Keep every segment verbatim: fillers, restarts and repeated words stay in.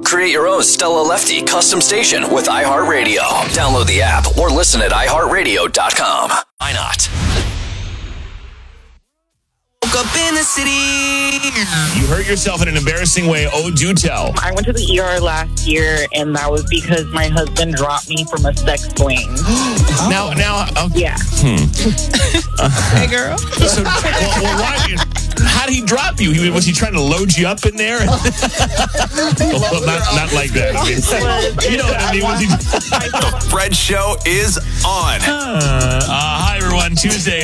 Create your own Stella Lefty custom station with iHeartRadio. Download the app or listen at i heart radio dot com. Why not? Woke up in the city. You hurt yourself in an embarrassing way. Oh, do tell. I went to the E R last year, and that was because my husband dropped me from a sex swing. oh. Now, now, okay. Yeah. Hmm. Hey, girl. So, well, well, why? How did he drop you? He, was he trying to load you up in there? well, not, not like that. I mean, you know what I mean? Was he... The Fred Show is on. Uh, uh, hi, everyone. Tuesday,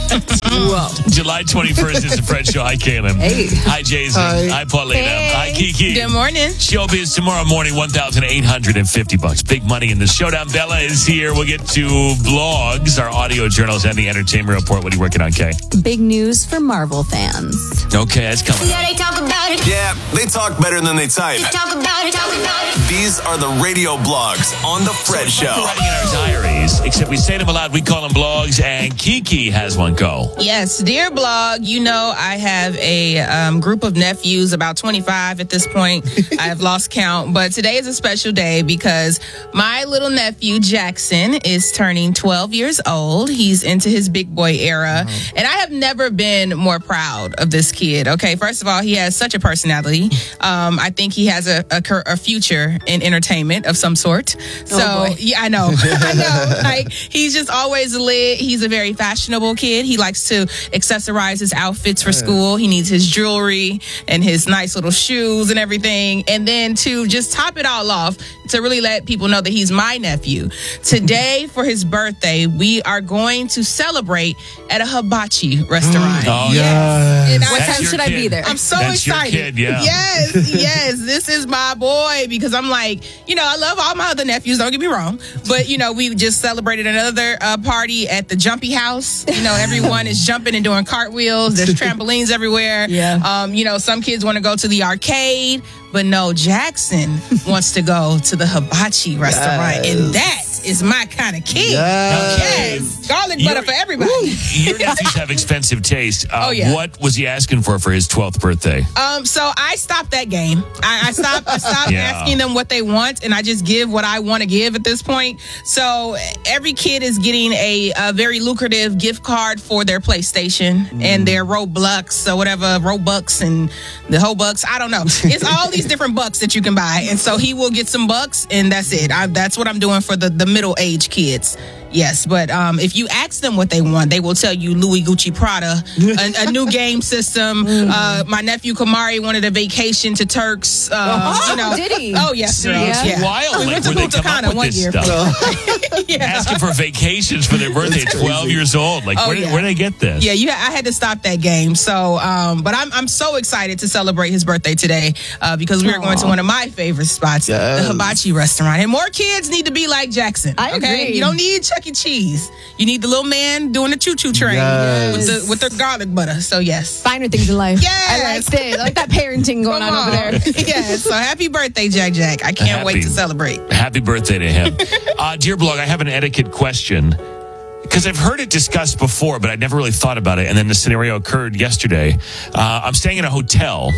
July twenty-first is the Fred Show. Hi, Kaylin. Hey. Hi, Jason. Hi, Hi Paulina. Hey. Hi, Kiki. Good morning. Showbiz tomorrow morning, one thousand eight hundred fifty bucks. Big money in the showdown. Bella is here. We'll get to blogs, our audio journals, and the entertainment report. What are you working on, Kay? Big news for Marvel fans. Okay, that's coming Yeah, up. they talk about it. Yeah, they talk better than they type. Talk about it, talk about it. These are the radio blogs on The Fred Show. We're writing in our diaries, except we say them aloud. We call them blogs, and Kiki has one go. Yes, dear blog, you know I have a um, group of nephews, about twenty-five at this point. I have lost count, but today is a special day because my little nephew, Jackson, is turning twelve years old. He's into his big boy era, oh. and I have never been more proud of this kid. Okay, first of all, he has such a personality. Um, I think he has a, a, a future in entertainment of some sort. So, oh yeah, I know. I know. Like, he's just always lit. He's a very fashionable kid. He likes to accessorize his outfits for school. He needs his jewelry and his nice little shoes and everything. And then to just top it all off, to really let people know that he's my nephew. Today, for his birthday, we are going to celebrate at a hibachi restaurant. Oh, yes. And I- What That's time your should I kid. be there? I'm so That's your excited. kid, yeah. Yes, yes. This is my boy because I'm like, you know, I love all my other nephews. Don't get me wrong. But, you know, we just celebrated another uh, party at the Jumpy House. You know, everyone is jumping and doing cartwheels. There's trampolines everywhere. Yeah. Um, you know, some kids want to go to the arcade. But no, Jackson wants to go to the hibachi restaurant. Yes. And that is my kind of kid. Yes. Yes. Garlic butter You're- for everybody. Your nephews have expensive taste. Uh, Oh, yeah. What was he asking for for his twelfth birthday? Um, so I stopped that game. I, I stopped. I stopped Yeah. asking them what they want, and I just give what I want to give at this point. So every kid is getting a, a very lucrative gift card for their PlayStation Mm. and their Roblox or whatever, Robux and the Hobucks. I don't know. It's all these different bucks that you can buy, and so he will get some bucks, and that's it. I, that's what I'm doing for the the middle age kids. Yes, but um, if you ask them what they want, they will tell you Louis Gucci Prada, a, a new game system. Uh, my nephew Kamari wanted a vacation to Turks. Uh, you know. Did he? Oh, yes. See, girl. it's Yeah. wild. We Like, went to where they Punta come up Cana with one this year. stuff. yeah. Asking for vacations for their birthday at twelve years old. Like, Oh, where, did, yeah. where did they get this? Yeah, you. I had to stop that game. So, um, but I'm I'm so excited to celebrate his birthday today uh, because we are going to one of my favorite spots, Yes. the hibachi restaurant. And more kids need to be like Jackson. I okay, agree. you don't need Chuck E. Cheese. You need the little man doing the choo choo train Yes. with the with the garlic butter. So yes. Finer things in life. Yes. I liked it. I like that parenting going Come on, over there. yes. So happy birthday, Jack Jack. I can't wait Happy. to celebrate. Happy birthday to him. uh, dear blog, I have an etiquette question. Because I've heard it discussed before, but I never really thought about it. And then the scenario occurred yesterday. Uh, I'm staying in a hotel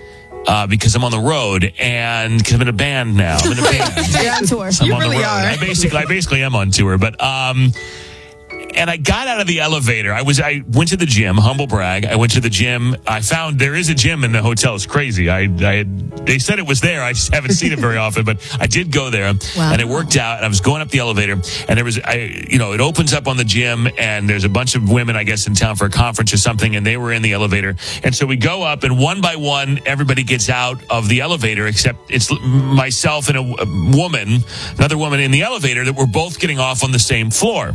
uh, because I'm on the road, and because I'm in a band now. I'm in a band. You're on tour. So I'm You on the really road. are. I basically, I basically am on tour, but um, and I got out of the elevator. I was, I went to the gym. Humble brag. I went to the gym. I found there is a gym in the hotel. It's crazy. I, I, they said it was there. I just haven't seen it very often, but I did go there, Wow. and it worked out. And I was going up the elevator, and there was, I, you know, it opens up on the gym, and there's a bunch of women, I guess, in town for a conference or something, and they were in the elevator, and so we go up, and one by one, everybody gets out of the elevator, except it's myself and a, a woman, another woman in the elevator that were both getting off on the same floor.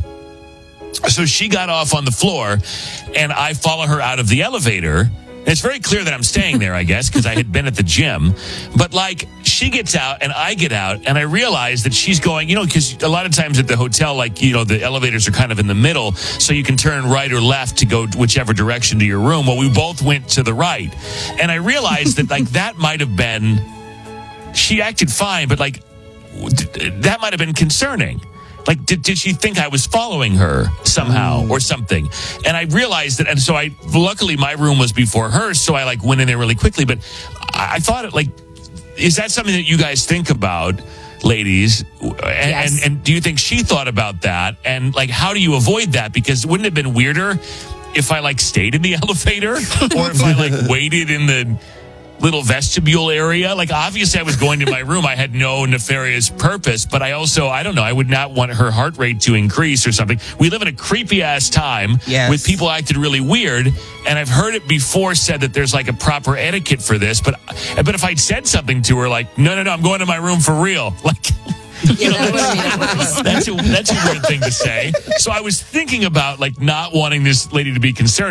So she got off on the floor, and I follow her out of the elevator. It's very clear that I'm staying there, I guess, because I had been at the gym. But, like, she gets out, and I get out, and I realize that she's going, you know, because a lot of times at the hotel, like, you know, the elevators are kind of in the middle, so you can turn right or left to go whichever direction to your room. Well, we both went to the right. And I realized that, like, that might have been, she acted fine, but, like, that might have been concerning. Like, did, did she think I was following her somehow or something? And I realized that, and so I, luckily my room was before hers, so I like went in there really quickly, but I, I thought it like, is that something that you guys think about, ladies? And, Yes. and and do you think she thought about that? And like, how do you avoid that? Because wouldn't it have been weirder if I like stayed in the elevator, or if I like waited in the little vestibule area? Like, obviously I was going to my room. I had no nefarious purpose, but I also, I don't know, I would not want her heart rate to increase or something. We live in a creepy ass time Yes. with people acting really weird. And I've heard it before said that there's like a proper etiquette for this, but, but if I'd said something to her, like, no, no, no, I'm going to my room for real. Like, you know, that's a, that's a weird thing to say. So I was thinking about like not wanting this lady to be concerned.